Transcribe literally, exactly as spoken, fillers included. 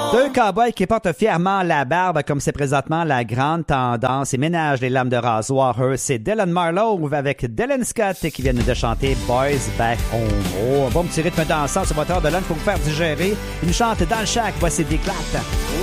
Deux cowboys qui portent fièrement la barbe comme c'est présentement la grande tendance et ménagent les lames de rasoir. Eux, c'est Dylan Marlowe avec Dylan Scott qui viennent de chanter Boys Back Home. Oh, un bon petit rythme dansant sur votre heure de lunch pour vous faire digérer. Une chante dans le shack, voici Déclate.